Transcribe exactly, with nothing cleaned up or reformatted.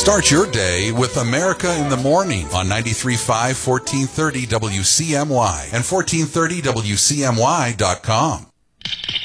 Start your day with America in the Morning on ninety-three point five, fourteen thirty W C M Y and fourteen thirty W C M Y dot com.